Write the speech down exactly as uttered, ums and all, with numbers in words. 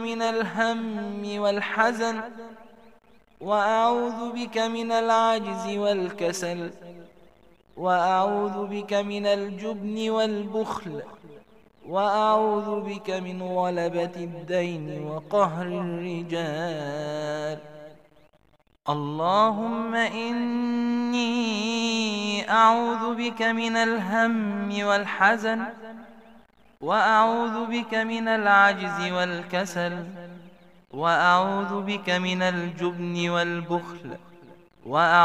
من الهم والحزن، وأعوذ بك من العجز والكسل، وأعوذ بك من الجبن والبخل، وأعوذ بك من غلبة الدين وقهر الرجال. اللهم إني أعوذ بك من الهم والحزن، وأعوذ بك من العجز والكسل، وأعوذ بك من الجبن والبخل، وأعوذ